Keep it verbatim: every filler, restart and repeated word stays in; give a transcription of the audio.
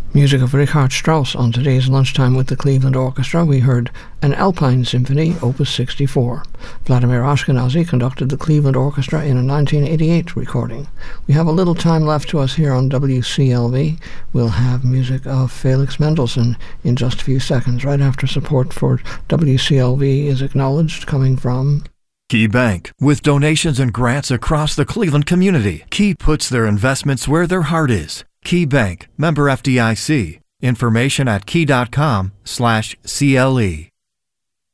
Music of Richard Strauss on today's Lunchtime with the Cleveland Orchestra. We heard an Alpine Symphony, Opus sixty-four. Vladimir Ashkenazy conducted the Cleveland Orchestra in a nineteen eighty-eight recording. We have a little time left to us here on W C L V. We'll have music of Felix Mendelssohn in just a few seconds, right after support for W C L V is acknowledged, coming from Key Bank. With donations and grants across the Cleveland community, Key puts their investments where their heart is. Key Bank, member F D I C. Information at key dot com slash C L E.